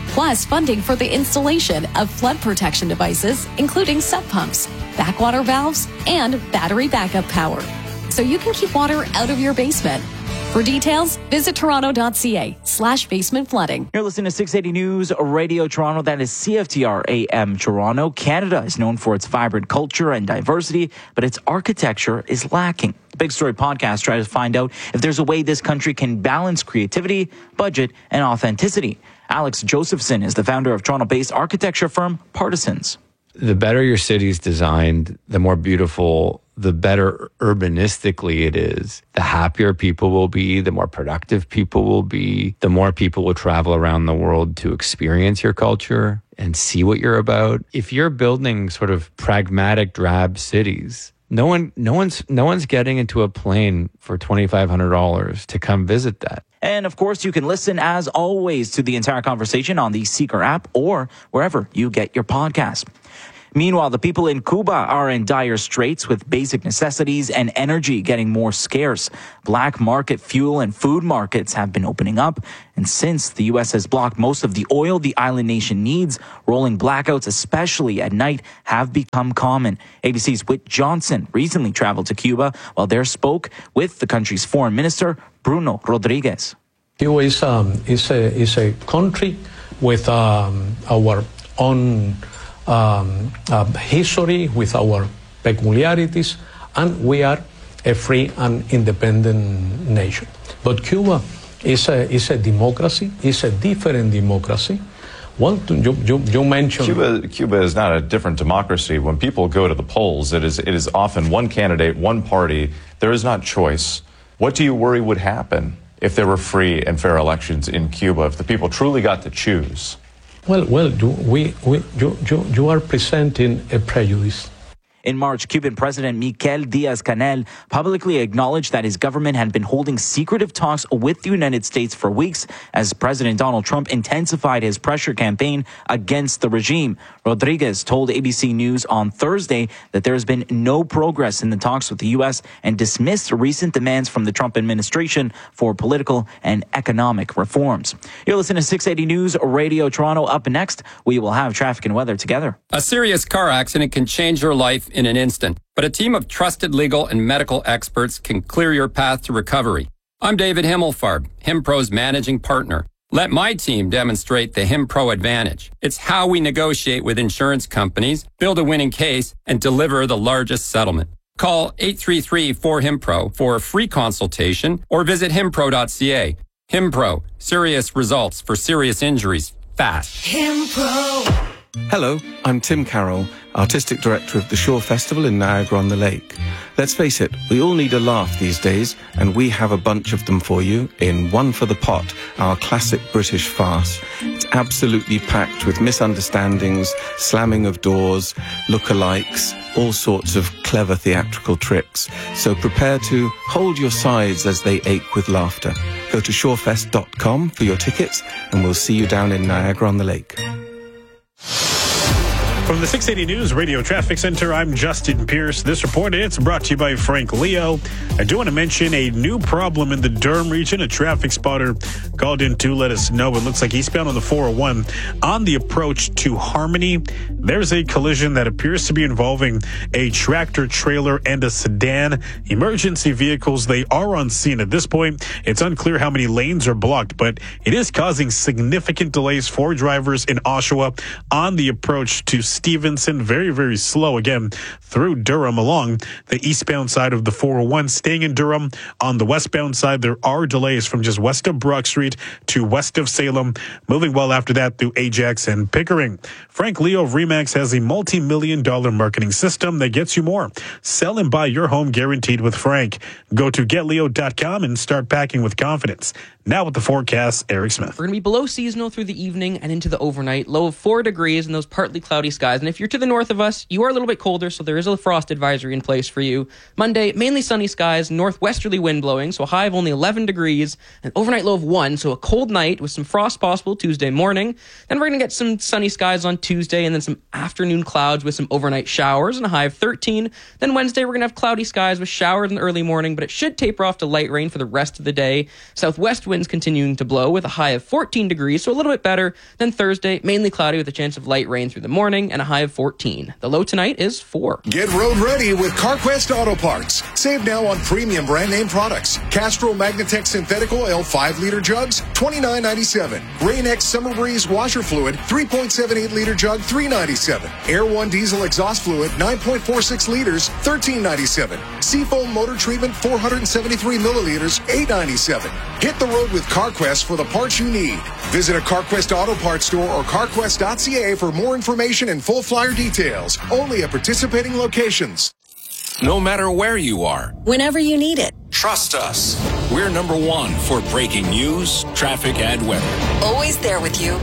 plus funding for the installation of flood protection devices, including sub pumps, backwater valves, and battery backup power, so you can keep water out of your basement. For details, visit toronto.ca/basement flooding. You're listening to 680 News Radio Toronto. That is CFTR AM Toronto. Canada is known for its vibrant culture and diversity, but its architecture is lacking. The Big Story podcast tries to find out if there's a way this country can balance creativity, budget, and authenticity. Alex Josephson is the founder of Toronto-based architecture firm Partisans. The better your city's designed, the more beautiful, the better urbanistically it is, the happier people will be, the more productive people will be, the more people will travel around the world to experience your culture and see what you're about. If you're building sort of pragmatic, drab cities, no one's getting into a plane for $2,500 to come visit that. And of course, you can listen as always to the entire conversation on the Seeker app or wherever you get your podcast. Meanwhile, the people in Cuba are in dire straits with basic necessities and energy getting more scarce. Black market fuel and food markets have been opening up. And since the U.S. has blocked most of the oil the island nation needs, rolling blackouts, especially at night, have become common. ABC's Whit Johnson recently traveled to Cuba while there spoke with the country's foreign minister, Bruno Rodriguez. Cuba is a country with our own history, with our peculiarities, and we are a free and independent nation. But Cuba is a democracy, is a different democracy. Well, you mentioned Cuba is not a different democracy. When people go to the polls, it is often one candidate, one party. There is not choice. What do you worry would happen if there were free and fair elections in Cuba, if the people truly got to choose? Well, you are presenting a prejudice. In March, Cuban President Miguel Diaz-Canel publicly acknowledged that his government had been holding secretive talks with the United States for weeks as President Donald Trump intensified his pressure campaign against the regime. Rodriguez told ABC News on Thursday that there has been no progress in the talks with the U.S. and dismissed recent demands from the Trump administration for political and economic reforms. You're listening to 680 News Radio Toronto. Up next, we will have traffic and weather together. A serious car accident can change your life in an instant, but a team of trusted legal and medical experts can clear your path to recovery. I'm David Himmelfarb, HimPro's managing partner. Let my team demonstrate the HimPro advantage. It's how we negotiate with insurance companies, build a winning case, and deliver the largest settlement. Call 833-4HIMPRO for a free consultation or visit himpro.ca. HimPro, serious results for serious injuries, fast. HimPro. Hello, I'm Tim Carroll, Artistic Director of the Shore Festival in Niagara-on-the-Lake. Let's face it, we all need a laugh these days, and we have a bunch of them for you in One for the Pot, our classic British farce. It's absolutely packed with misunderstandings, slamming of doors, lookalikes, all sorts of clever theatrical tricks. So prepare to hold your sides as they ache with laughter. Go to shorefest.com for your tickets, and we'll see you down in Niagara-on-the-Lake. From the 680 News Radio Traffic Center, I'm Justin Pierce. This report, it's brought to you by Frank Leo. I do want to mention a new problem in the Durham region. A traffic spotter called in to let us know. It looks like eastbound on the 401 on the approach to Harmony. There's a collision that appears to be involving a tractor trailer and a sedan. Emergency vehicles, they are on scene at this point. It's unclear how many lanes are blocked, but it is causing significant delays for drivers in Oshawa on the approach to Stevenson. Very, very slow again through Durham along the eastbound side of the 401. Staying in Durham on the westbound side, there are delays from just west of Brock Street to west of Salem. Moving well after that through Ajax and Pickering. Frank Leo of Remax has a multi-million-dollar marketing system that gets you more. Sell and buy your home guaranteed with Frank. Go to getleo.com and start packing with confidence. Now with the forecast, Eric Smith. We're going to be below seasonal through the evening and into the overnight. Low of 4 degrees and those partly cloudy skies skies. And if you're to the north of us, you are a little bit colder, so there is a frost advisory in place for you. Monday, mainly sunny skies, northwesterly wind blowing, so a high of only 11 degrees, an overnight low of 1, so a cold night with some frost possible Tuesday morning. Then we're going to get some sunny skies on Tuesday, and then some afternoon clouds with some overnight showers and a high of 13. Then Wednesday, we're going to have cloudy skies with showers in the early morning, but it should taper off to light rain for the rest of the day. Southwest winds continuing to blow with a high of 14 degrees, so a little bit better. Then Thursday, mainly cloudy with a chance of light rain through the morning and a high of 14. The low tonight is 4. Get road ready with CarQuest Auto Parts. Save now on premium brand name products. Castrol Magnatech Synthetic Oil 5-liter jugs, $29.97. Rain-X Summer Breeze washer fluid, 3.78-liter jug, $3.97. Air One diesel exhaust fluid, 9.46 liters, $13.97. Seafoam motor treatment, 473 milliliters, $8.97. Hit the road with CarQuest for the parts you need. Visit a CarQuest Auto Parts store or carquest.ca for more information and full flyer details. Only at participating locations. No matter where you are, whenever you need it. Trust us. We're number one for breaking news, traffic, and weather. Always there with you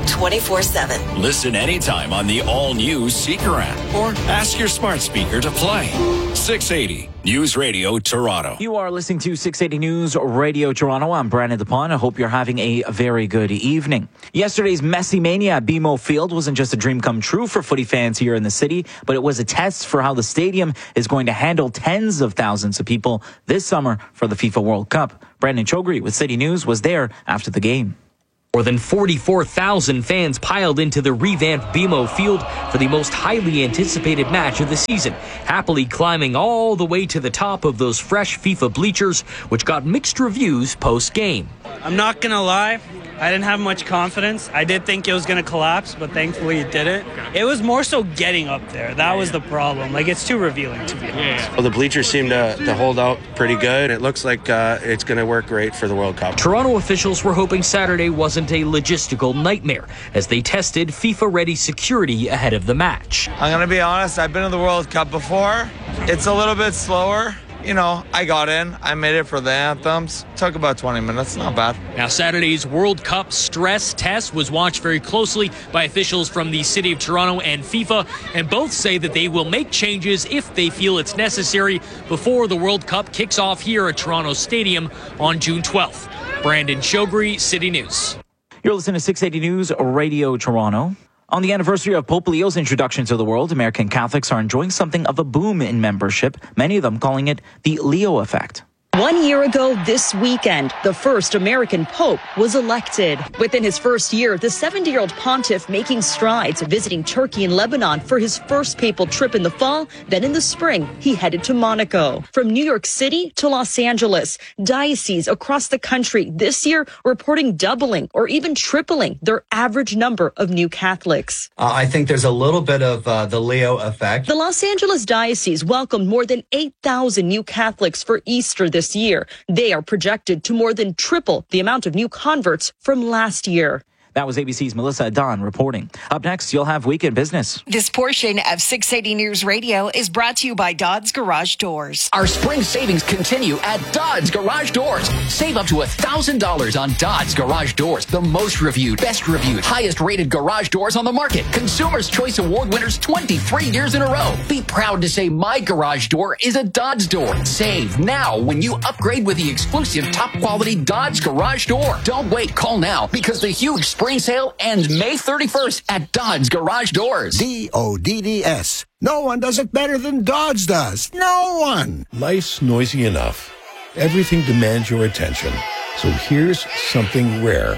24/7. Listen anytime on the all-new Seeker app or ask your smart speaker to play. 680 News Radio Toronto. You are listening to 680 News Radio Toronto. I'm Brandon DePon. I hope you're having a very good evening. Yesterday's Messi Mania at BMO Field wasn't just a dream come true for footy fans here in the city, but it was a test for how the stadium is going to handle tens of thousands of people this summer for the FIFA World Cup. Brandon Chogri with City News was there after the game. More than 44,000 fans piled into the revamped BMO Field for the most highly anticipated match of the season, happily climbing all the way to the top of those fresh FIFA bleachers, which got mixed reviews post-game. I'm not going to lie, I didn't have much confidence. I did think it was going to collapse, but thankfully it didn't. It was more so getting up there. That was the problem. Like, it's too revealing, to be honest. Well, the bleachers seem to hold out pretty good. It looks like it's going to work great for the World Cup. Toronto officials were hoping Saturday wasn't a logistical nightmare as they tested FIFA-ready security ahead of the match. I'm going to be honest, I've been to the World Cup before. It's a little bit slower. You know, I got in. I made it for the anthems. Took about 20 minutes. Not bad. Now, Saturday's World Cup stress test was watched very closely by officials from the City of Toronto and FIFA, and both say that they will make changes if they feel it's necessary before the World Cup kicks off here at Toronto Stadium on June 12th. Brandon Chogri, City News. You're listening to 680 News Radio Toronto. On the anniversary of Pope Leo's introduction to the world, American Catholics are enjoying something of a boom in membership, many of them calling it the Leo effect. 1 year ago this weekend, the first American Pope was elected. Within his first year, the 70-year-old pontiff making strides, visiting Turkey and Lebanon for his first papal trip in the fall. Then in the spring, he headed to Monaco. From New York City to Los Angeles, dioceses across the country this year reporting doubling or even tripling their average number of new Catholics. I think there's a little bit of the Leo effect. The Los Angeles diocese welcomed more than 8,000 new Catholics for Easter this year. They are projected to more than triple the amount of new converts from last year. That was ABC's Melissa Adon reporting. Up next, you'll have Weekend Business. This portion of 680 News Radio is brought to you by Dodds Garage Doors. Our spring savings continue at Dodds Garage Doors. Save up to $1,000 on Dodds Garage Doors, the most reviewed, best reviewed, highest rated garage doors on the market. Consumer's Choice Award winners 23 years in a row. Be proud to say my garage door is a Dodds door. Save now when you upgrade with the exclusive top quality Dodds Garage Door. Don't wait, call now because the huge spring sale ends May 31st at Dodds Garage Doors. DODDS. No one does it better than Dodds does. No one. Life's noisy enough. Everything demands your attention. So here's something rare.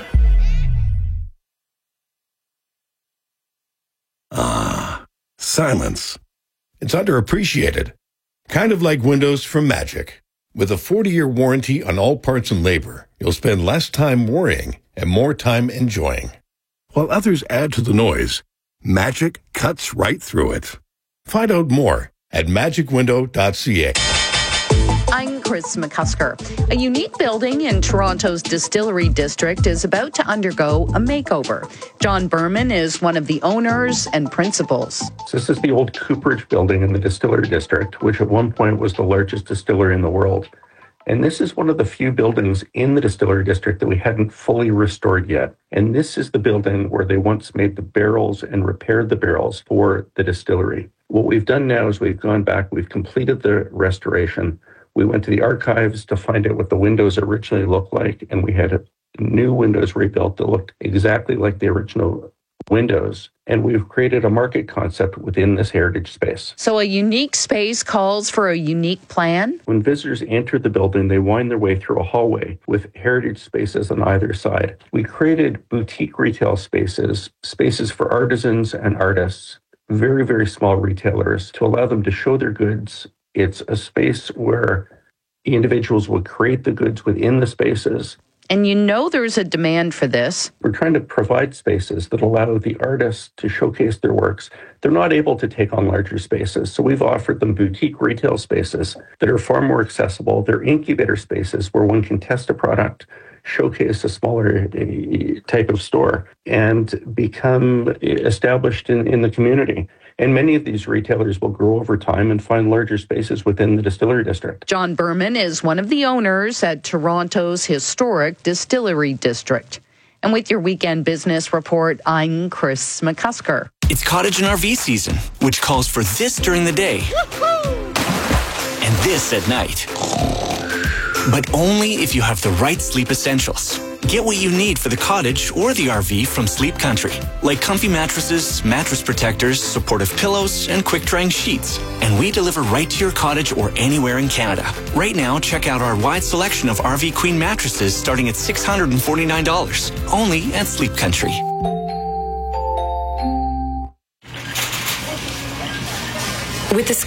Silence. It's underappreciated. Kind of like windows from Magic. With a 40-year warranty on all parts and labor, you'll spend less time worrying and more time enjoying. While others add to the noise, Magic cuts right through it. Find out more at magicwindow.ca. I'm Chris McCusker. A unique building in Toronto's Distillery District is about to undergo a makeover. John Berman is one of the owners and principals. This is the old Cooperage building in the Distillery District, which at one point was the largest distillery in the world. And this is one of the few buildings in the distillery district that we hadn't fully restored yet. And this is the building where they once made the barrels and repaired the barrels for the distillery. What we've done now is we've gone back, we've completed the restoration. We went to the archives to find out what the windows originally looked like, and we had new windows rebuilt that looked exactly like the original windows. And we've created a market concept within this heritage space. So a unique space calls for a unique plan? When visitors enter the building, they wind their way through a hallway with heritage spaces on either side. We created boutique retail spaces, spaces for artisans and artists, very, very small retailers, to allow them to show their goods. It's a space where individuals will create the goods within the spaces. And you know there's a demand for this. We're trying to provide spaces that allow the artists to showcase their works. They're not able to take on larger spaces, so we've offered them boutique retail spaces that are far more accessible. They're incubator spaces where one can test a product, showcase a smaller type of store, and become established in the community. And many of these retailers will grow over time and find larger spaces within the distillery district. John Berman is one of the owners at Toronto's historic distillery district. And with your weekend business report, I'm Chris McCusker. It's cottage and RV season, which calls for this during the day and this at night. But only if you have the right sleep essentials. Get what you need for the cottage or the RV from Sleep Country, like comfy mattresses, mattress protectors, supportive pillows, and quick-drying sheets. And we deliver right to your cottage or anywhere in Canada. Right now, check out our wide selection of RV Queen mattresses starting at $649, only at Sleep Country. With the